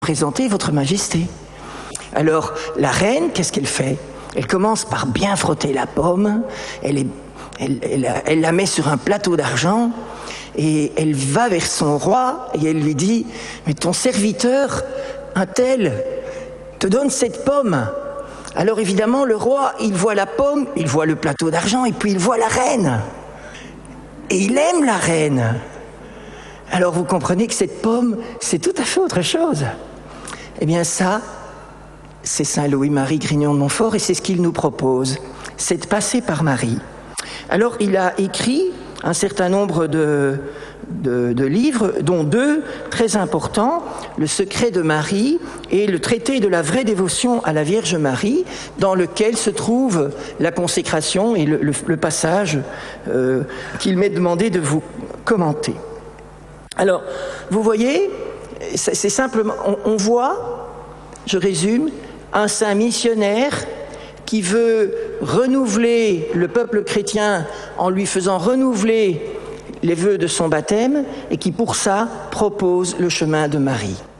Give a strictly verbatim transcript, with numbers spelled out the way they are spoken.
présenter votre majesté. Alors, la reine, qu'est-ce qu'elle fait? Elle commence par bien frotter la pomme, elle, est, elle, elle, elle la met sur un plateau d'argent, et elle va vers son roi, et elle lui dit, mais ton serviteur, un tel, te donne cette pomme. Alors évidemment, le roi, il voit la pomme, il voit le plateau d'argent, et puis il voit la reine. Et il aime la reine. Alors vous comprenez que cette pomme, c'est tout à fait autre chose. Eh bien ça, c'est Saint Louis-Marie Grignon de Montfort, et c'est ce qu'il nous propose, c'est de passer par Marie. Alors il a écrit un certain nombre de, de, de livres, dont deux très importants, Le secret de Marie et le traité de la vraie dévotion à la Vierge Marie, dans lequel se trouve la consécration et le, le, le passage euh, qu'il m'est demandé de vous commenter. Alors, vous voyez, c'est, c'est simplement, on, on voit, je résume, un saint missionnaire qui veut renouveler le peuple chrétien en lui faisant renouveler les vœux de son baptême et qui pour ça propose le chemin de Marie.